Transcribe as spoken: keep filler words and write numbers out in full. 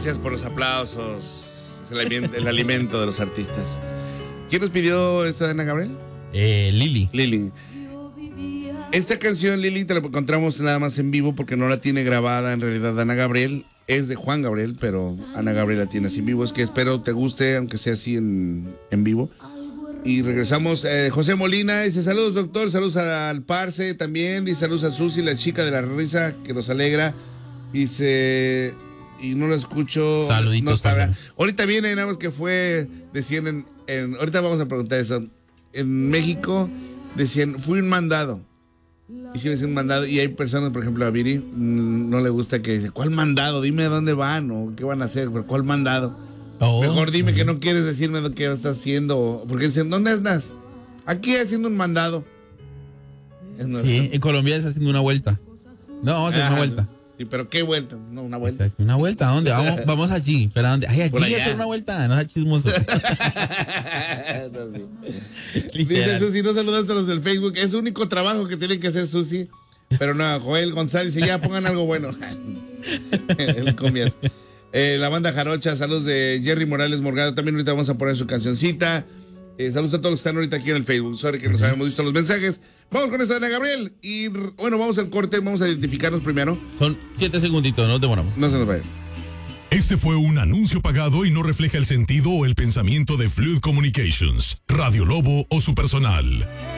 Gracias por los aplausos. Es el alimento, el alimento de los artistas. ¿Quién nos pidió esta de Ana Gabriel? Eh, Lili. Lili. Esta canción, Lili, te la encontramos nada más en vivo porque no la tiene grabada en realidad Ana Gabriel. Es de Juan Gabriel, pero Ana Gabriel la tiene así en vivo. Es que espero te guste, aunque sea así en, en vivo. Y regresamos. Eh, José Molina dice: saludos, doctor. Saludos al Parce también. Dice: saludos a Susi, la chica de la risa que nos alegra. Dice: y no lo escucho. Saluditos. No está, ahorita viene, nada más que fue. Decían en, en. Ahorita vamos a preguntar eso. En México decían: fui un mandado. Y si me un mandado, y hay personas, por ejemplo, a Viri no le gusta que dice: ¿cuál mandado? Dime a dónde van o qué van a hacer, pero ¿cuál mandado? Oh, mejor dime okay. que no quieres decirme lo que estás haciendo, porque dicen: ¿dónde estás? Aquí haciendo un mandado. Sí, en Colombia está haciendo una vuelta. No, vamos a hacer ah, una vuelta. Sí, pero ¿qué vuelta? No, una vuelta. Exacto. ¿Una vuelta? ¿A dónde? Vamos, vamos allí. ¿Pero a dónde? Ay, allí a hacer una vuelta. No seas chismoso. No, sí. Dice Susi: no saludaste a los del Facebook. Es el único trabajo que tienen que hacer, Susi. Pero no, Joel González dice: ya pongan algo bueno. El comias. Eh, la banda Jarocha, saludos de Jerry Morales Morgado. También ahorita vamos a poner su cancioncita. Eh, saludos a todos los que están ahorita aquí en el Facebook. Sorry que nos uh-huh. habíamos visto los mensajes. Vamos con esto de Ana Gabriel. Y bueno, vamos al corte. Vamos a identificarnos primero. Son siete segunditos, no demoramos. No se nos vaya. Este fue un anuncio pagado y no refleja el sentido o el pensamiento de Fluid Communications, Radio Lobo o su personal.